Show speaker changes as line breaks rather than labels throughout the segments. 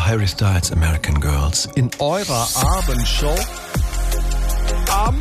Harry Styles, American Girls, in eurer Abendshow am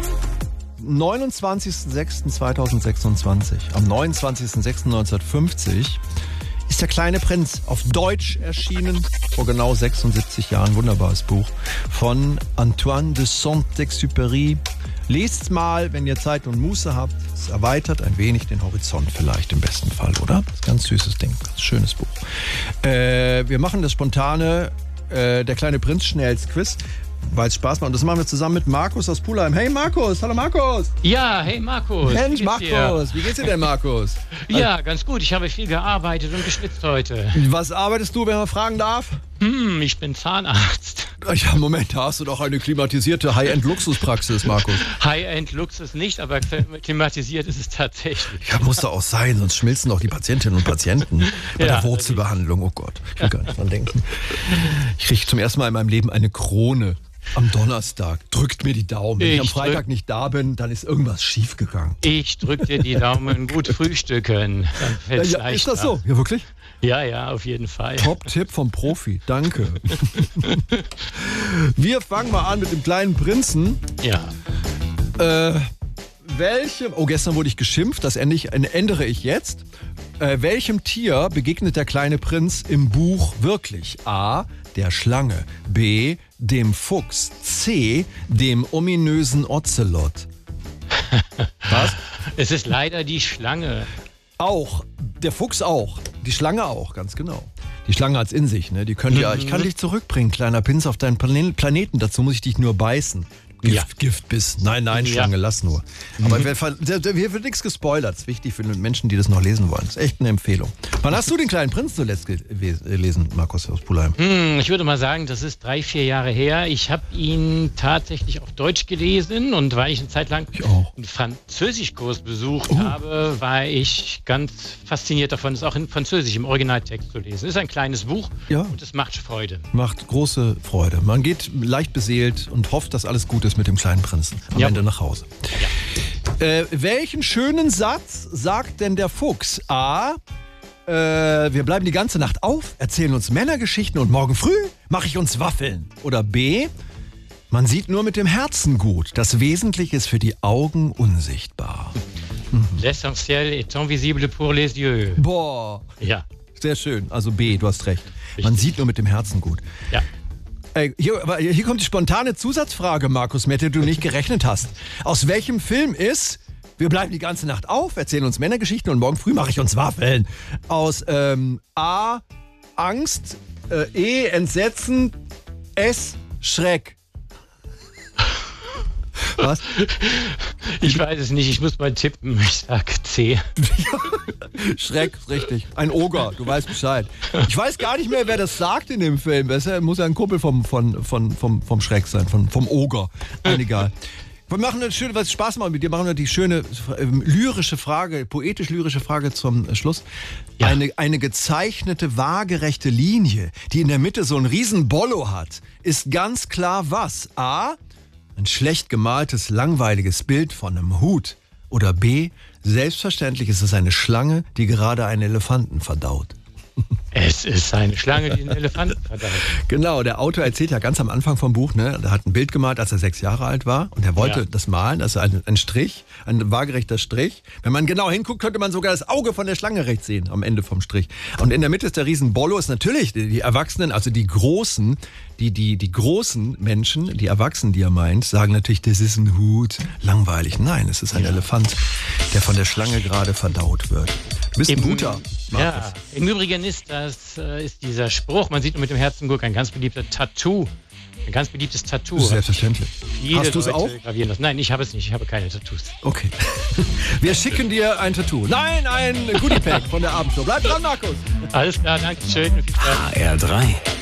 29.06.2026, am 29.06.1950 ist der kleine Prinz auf Deutsch erschienen, vor genau 76 Jahren. Wunderbares Buch von Antoine de Saint-Exupéry. Lest's mal, wenn ihr Zeit und Muße habt. Es erweitert ein wenig den Horizont vielleicht im besten Fall, oder? Das ist ein ganz süßes Ding, ganz schönes Buch. Wir machen das spontane Der kleine Prinz schnellst Quiz, weil es Spaß macht. Und das machen wir zusammen mit Markus aus Pulheim. Hey Markus, hallo Markus.
Ja, hey Markus.
Mensch Markus, wie geht's dir denn Markus?
Ja, ganz gut. Ich habe viel gearbeitet und geschwitzt heute.
Was arbeitest du, wenn man fragen darf?
Ich bin Zahnarzt.
Ja, Moment, da hast du doch eine klimatisierte High-End-Luxuspraxis, Markus.
High-End-Luxus nicht, aber klimatisiert ist es tatsächlich.
Ja, muss doch auch sein, sonst schmilzen doch die Patientinnen und Patienten bei der Wurzelbehandlung. Oh Gott, ich will gar nicht dran denken. Ich kriege zum ersten Mal in meinem Leben eine Krone. Am Donnerstag. Drückt mir die Daumen. Wenn ich am Freitag nicht da bin, dann ist irgendwas schiefgegangen.
Ich drück dir die Daumen. Gut frühstücken. Dann fällt's leichter.
Ist das so? Ja, wirklich?
Ja, auf jeden Fall.
Top-Tipp vom Profi. Danke. Wir fangen mal an mit dem kleinen Prinzen.
Ja.
Gestern wurde ich geschimpft, das ändere ich jetzt. Welchem Tier begegnet der kleine Prinz im Buch wirklich? A. Der Schlange. B. Dem Fuchs. C. Dem ominösen Ozelot. Was?
Es ist leider die Schlange.
Auch. Der Fuchs auch. Die Schlange auch, ganz genau. Die Schlange hat's in sich, ne? Die könnte ich kann dich zurückbringen, kleiner Prinz, auf deinen Planeten. Dazu muss ich dich nur beißen. Giftbiss. Nein, Schlange, lass nur. Aber hier wird nichts gespoilert. Das ist wichtig für Menschen, die das noch lesen wollen. Das ist echt eine Empfehlung. Wann hast du den kleinen Prinz zuletzt gelesen, Markus aus Pulheim?
Ich würde mal sagen, das ist 3-4 Jahre her. Ich habe ihn tatsächlich auf Deutsch gelesen und weil ich eine Zeit lang einen Französischkurs besucht habe, war ich ganz fasziniert davon, es auch in Französisch im Originaltext zu lesen. Es ist ein kleines Buch und es macht Freude.
Macht große Freude. Man geht leicht beseelt und hofft, dass alles gut ist mit dem kleinen Prinzen am Ende nach Hause. Ja. Welchen schönen Satz sagt denn der Fuchs? A. Wir bleiben die ganze Nacht auf, erzählen uns Männergeschichten und morgen früh mache ich uns Waffeln. Oder B. Man sieht nur mit dem Herzen gut. Das Wesentliche ist für die Augen unsichtbar.
L'essentiel est invisible pour les yeux.
Boah.
Ja.
Sehr schön. Also B, du hast recht. Richtig. Man sieht nur mit dem Herzen gut.
Ja.
Hier kommt die spontane Zusatzfrage, Markus, mit der du nicht gerechnet hast. Aus welchem Film ist Wir bleiben die ganze Nacht auf, erzählen uns Männergeschichten und morgen früh mache ich uns Waffeln? Aus A. Angst, E. Entsetzen, S. Schreck. Was?
Ich weiß es nicht, ich muss mal tippen. Ich sag C.
Schreck, richtig. Ein Oger, du weißt Bescheid. Ich weiß gar nicht mehr, wer das sagt in dem Film. Das muss ja ein Kumpel vom Schreck sein, vom Oger. Egal. Wir machen eine schöne, was Spaß macht mit dir, machen wir die schöne lyrische Frage, poetisch-lyrische Frage zum Schluss. Ja. Eine gezeichnete, waagerechte Linie, die in der Mitte so ein riesen Bollo hat, ist ganz klar was? A. Ein schlecht gemaltes, langweiliges Bild von einem Hut. Oder B. Selbstverständlich ist es eine Schlange, die gerade einen Elefanten verdaut.
Es ist eine Schlange, die einen Elefanten verdaut.
Genau, der Autor erzählt ja ganz am Anfang vom Buch, ne, er hat ein Bild gemalt, als er 6 Jahre alt war und er wollte das malen, also ein Strich, ein waagerechter Strich. Wenn man genau hinguckt, könnte man sogar das Auge von der Schlange rechts sehen, am Ende vom Strich. Und in der Mitte ist der riesen Bollo, ist natürlich die Erwachsenen, also die großen Menschen, die Erwachsenen, die er meint, sagen natürlich, das ist ein Hut, langweilig. Nein, es ist ein Elefant, der von der Schlange gerade verdaut wird. Du bist ein guter, Markus.
Ja, im Übrigen ist dieser Spruch, man sieht nur mit dem Herzen gut, ein ganz beliebtes Tattoo.
Selbstverständlich.
Hast du es auch? Nein, ich habe es nicht. Ich habe keine Tattoos.
Okay. Wir schicken dir ein Tattoo. Nein, ein Goodie-Pack von der Abendshow. Bleib dran, Markus.
Alles klar, danke schön.
HR3